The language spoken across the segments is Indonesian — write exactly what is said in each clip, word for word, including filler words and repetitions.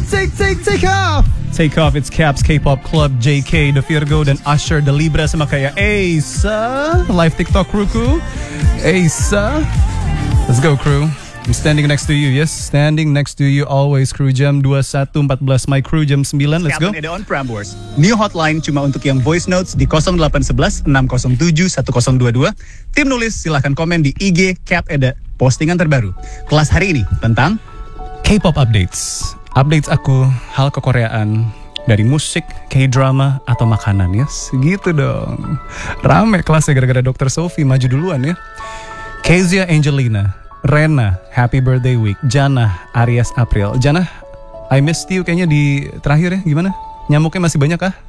take, take, take off. Take off, it's Caps, K-Pop Club, J K, The Virgo, dan Usher, The Libra, sama kayak Asa. Live TikTok crewku. Asa. Let's go, crew. I'm standing next to you, yes. Standing next to you always, crew. Jam dua puluh satu empat belas, my crew jam sembilan, let's go. Captain Eda on Prambors. New hotline cuma untuk yang voice notes di nol delapan satu satu enam nol tujuh satu nol dua dua. Tim nulis silahkan komen di I G Cap Eda. Postingan terbaru. Kelas hari ini tentang K-pop updates. Updates aku hal kekoreaan dari musik, K-drama, atau makanan, yes. Gitu dong. Rame kelasnya gara-gara dokter Sophie maju duluan ya. Kezia Angelina, Rena, Happy Birthday Week, Jana, Aries April. Jana, I missed you kayaknya di terakhir ya, gimana? Nyamuknya masih banyak kah?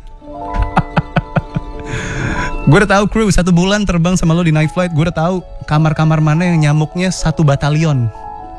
Gue udah tahu crew, satu bulan terbang sama lo di night flight. Gue udah tahu kamar-kamar mana yang nyamuknya satu batalion.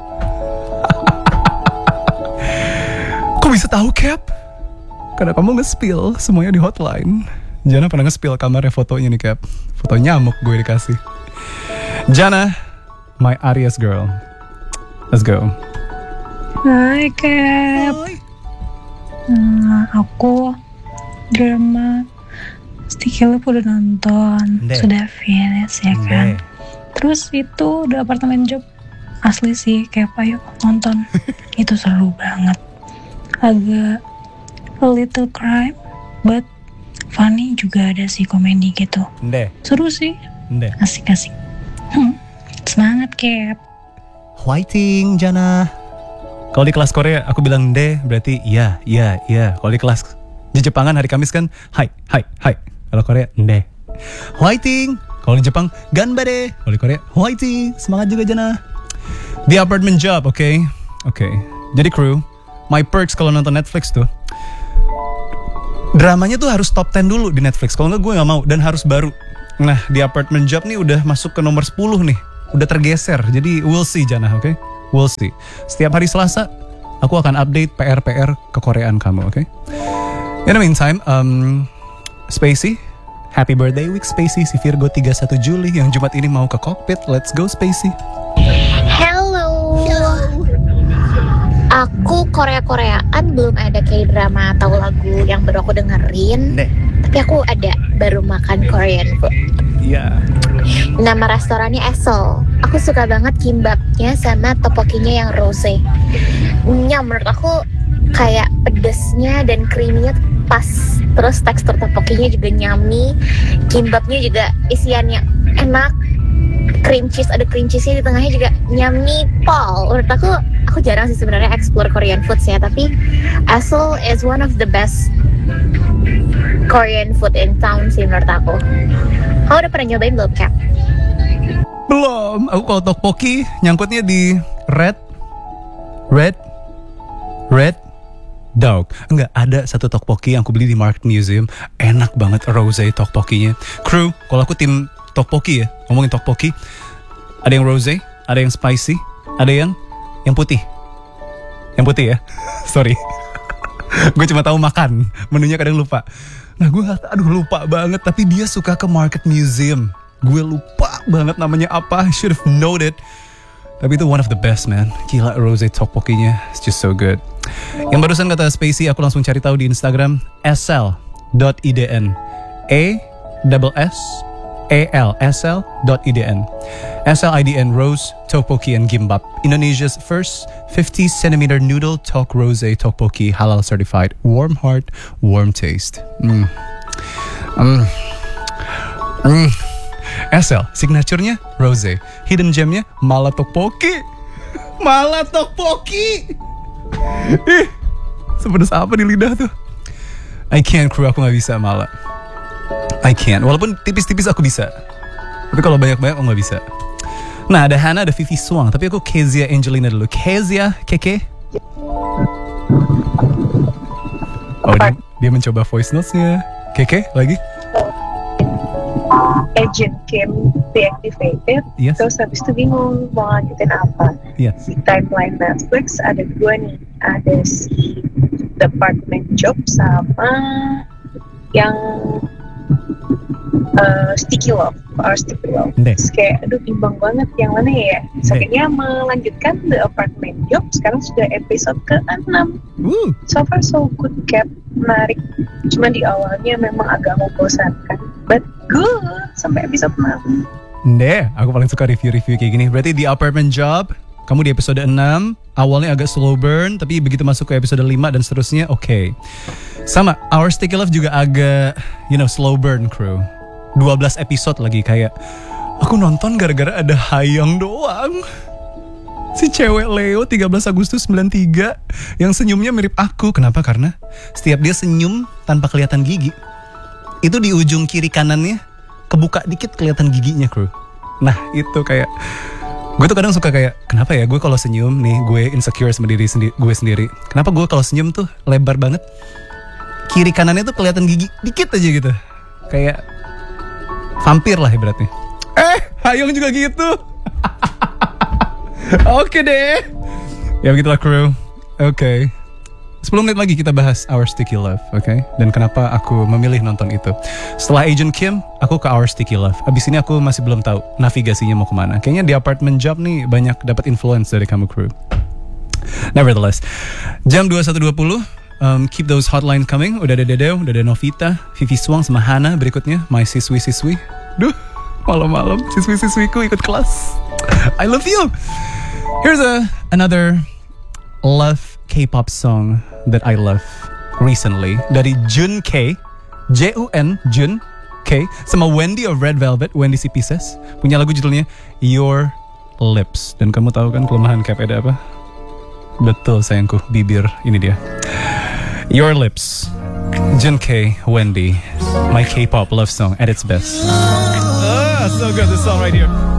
Kok bisa tahu Cap? Karena kamu nge-spill semuanya di hotline. Jana pernah nge-spill kamarnya fotonya nih Cap. Foto nyamuk gue dikasih. Jana, my Aries girl. Let's go. Hai Cap. Nah, aku drama Sticky Love udah nonton. Nde. Sudah finish ya kan. Nde. Terus itu udah apartemen job. Asli sih Cap, ayo nonton. Itu seru banget. Agak a little crime, but funny juga ada sih, komedi gitu. Nde. Seru sih. Nde. Asik-asik. Hmm. Semangat Cap. Whiting Jana. Kalau di kelas Korea aku bilang nde berarti iya, iya, iya. Kalau di kelas di Jepangan hari Kamis kan hai, hai, hai. Kalau Korea nde. Whiting. Kalau di Jepang ganbare. Kalau di Korea whiting. Semangat juga Jana. The apartment job, oke? Okay? Oke. Okay. Jadi crew, my perks kalau nonton Netflix tuh, dramanya tuh harus top sepuluh dulu di Netflix. Kalau enggak gue gak mau, dan harus baru. Nah, di apartment job nih udah masuk ke nomor sepuluh nih. Udah tergeser, jadi we'll see Jana, oke? Okay? We'll see. Setiap hari Selasa, aku akan update P R-P R kekoreaan kamu, oke? Okay? In the meantime, um, Spacey, happy birthday week Spacey, si Virgo tiga puluh satu Juli yang Jumat ini mau ke cockpit. Let's go Spacey. Hello. Aku Korea-Koreaan belum ada K-drama atau lagu yang baru aku dengerin. Deh. Tapi aku ada baru makan Korean food. Iya. Yeah. Nama restorannya Essel. Aku suka banget kimbapnya sama topokinya yang rose. Nyam, menurut aku kayak pedesnya dan creamy-nya pas. Terus tekstur topokinya juga nyami. Kimbapnya juga isiannya enak. Cream cheese, ada cream cheese-nya di tengahnya juga nyami pol. Menurut aku, aku jarang sih sebenarnya explore Korean foods ya, tapi Essel is one of the best Korean food in town sih menurut aku. Kamu udah pernah nyobain belum, Cap? Belum. Aku kalau tteokbokki nyangkutnya di red, red, red dog. Enggak, ada satu tteokbokki yang aku beli di Market Museum. Enak banget rose tteokbokkinya. Crew, kalau aku tim tteokbokki ya, ngomongin tteokbokki, ada yang rose, ada yang spicy, ada yang yang putih. Yang putih ya. Sorry. Gue cuma tahu makan, menunya kadang lupa. Nah gue aduh lupa banget, tapi dia suka ke Market Museum. Gue lupa banget namanya apa, I should have known it. Tapi itu one of the best man. Gila rose tteokbokkinya, it's just so good. Yang barusan kata Spacey, aku langsung cari tahu di Instagram essel dot i d n. A double S A L S L dot I D N. S L I D N Rose Tteokbokki and Gimbap, Indonesia's first fifty centimeter noodle tok rose tteokbokki, halal certified, warm heart, warm taste. Mm. Mm. Mm. S L signaturenya rose, hidden gemnya mala tteokbokki. Mala tteokbokki. Ih, sepedas apa di lidah tuh. I can't crew, aku gak bisa mala. I can't, walaupun tipis-tipis aku bisa. Tapi kalau banyak-banyak aku gak bisa. Nah ada Hana, ada Vivi Swang. Tapi aku Kezia Angelina dulu. Kezia, Keke. Oh dia, dia mencoba voice notes-nya. Keke, lagi. Agent Kim deactivated. Yes. Terus habis itu bingung mau lanjutin apa. Yes. Di timeline Netflix ada dua nih. Ada si Department Job sama yang uh, Sticky Love, Our Sticky Love. Deh. Terus kayak, aduh bimbang banget yang mana ya. Akhirnya melanjutkan The Apartment Job, sekarang sudah episode ke enam. Woo. So far so good, Cap, menarik. Cuma di awalnya memang agak membosankan, but good sampai episode enam. Deh, aku paling suka review-review kayak gini. Berarti The Apartment Job, kamu di episode enam, awalnya agak slow burn, tapi begitu masuk ke episode lima dan seterusnya, oke. Okay. Sama, Our Sticky Love juga agak, you know, slow burn, crew. dua belas episode lagi, kayak aku nonton gara-gara ada Hayang doang. Si cewek Leo tiga belas Agustus sembilan tiga yang senyumnya mirip aku. Kenapa? Karena setiap dia senyum tanpa kelihatan gigi, itu di ujung kiri kanannya kebuka dikit kelihatan giginya, crew. Nah, itu kayak gue tuh kadang suka kayak, kenapa ya gue kalau senyum nih, gue insecure sama diri sendi- gue sendiri. Kenapa gue kalau senyum tuh lebar banget, kiri kanannya tuh kelihatan gigi dikit aja gitu, kayak vampir lah ibaratnya. Eh, Hayong juga gitu. Oke deh. Ya begitulah, crew. Oke. Okay. sepuluh menit lagi kita bahas Our Sticky Love, oke? Okay? Dan kenapa aku memilih nonton itu. Setelah Agent Kim, aku ke Our Sticky Love. Abis ini aku masih belum tahu navigasinya mau kemana. Kayaknya di Apartment Job nih banyak dapat influence dari kamu, crew. Nevertheless, jam dua puluh satu dua puluh, um, keep those hotline coming. Udah ada Dedeo, udah ada Novita, Vivi Swang sama Hana berikutnya. My siswi-siswi. Duh, malam-malam siswi-siswiku ikut kelas. I love you. Here's a another love K-pop song that I love recently dari Jun K, J U N Jun K, sama Wendy of Red Velvet, Wendy C Pieces, punya lagu judulnya Your Lips. Dan kamu tahu kan kelemahan Cap ada apa? Betul sayangku, bibir. Ini dia Your Lips, Jun K, Wendy, my K-pop love song at its best. Ah, so good, this song right here.